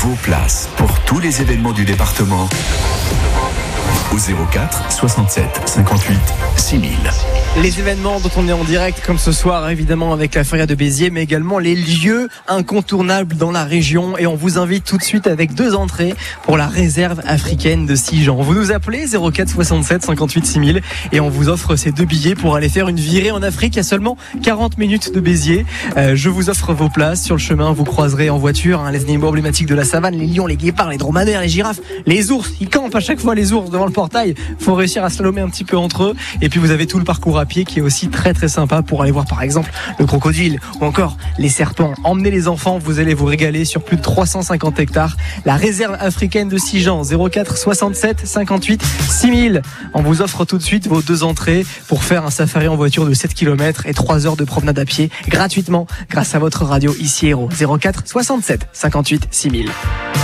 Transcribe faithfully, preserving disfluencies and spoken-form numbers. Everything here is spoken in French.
vos places pour tous les événements du département au zéro quatre soixante-sept cinquante-huit six mille. Les événements dont on est en direct, comme ce soir, évidemment, avec la Feria de Béziers, mais également les lieux incontournables dans la région. Et on vous invite tout de suite avec deux entrées pour la réserve africaine de Sijan. Vous nous appelez zéro quatre soixante-sept cinquante-huit six mille et on vous offre ces deux billets pour aller faire une virée en Afrique à seulement quarante minutes de Béziers. Euh, je vous offre vos places. Sur le chemin, vous croiserez en voiture hein, les animaux emblématiques de la savane, les lions, les guépards, les dromadaires, les girafes, les ours. Ils campent à chaque fois, les ours, devant le portail. Faut réussir à slalomer un petit peu entre eux. Et puis vous avez tout le parcours à pied qui est aussi très très sympa pour aller voir par exemple le crocodile ou encore les serpents. Emmenez les enfants, vous allez vous régaler sur plus de trois cent cinquante hectares. La réserve africaine de Sijan, zéro quatre soixante-sept cinquante-huit six mille. On vous offre tout de suite vos deux entrées pour faire un safari en voiture de sept kilomètres et trois heures de promenade à pied gratuitement grâce à votre radio ici Héros. zéro quatre soixante-sept cinquante-huit six mille.